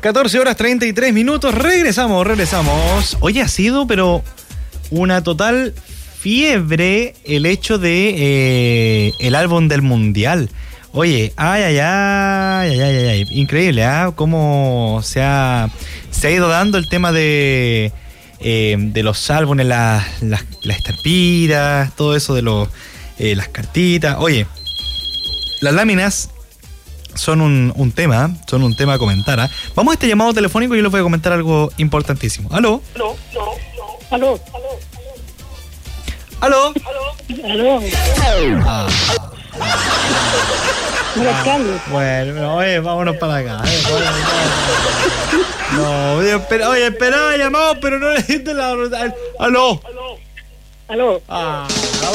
14:33. Regresamos. Oye, ha sido, pero una total fiebre el hecho de el álbum del Mundial. Oye, ay. Increíble, ¿ah? Cómo se ha ido dando el tema de los álbumes, las estampitas, todo eso de las cartitas. Oye, las láminas son un tema a comentar, ¿eh? Vamos a este llamado telefónico y yo les voy a comentar algo importantísimo. ¿Aló? Bueno, oye, vámonos para acá. No, oye, esperaba llamado, pero no le diste la... ¿Aló? Aló.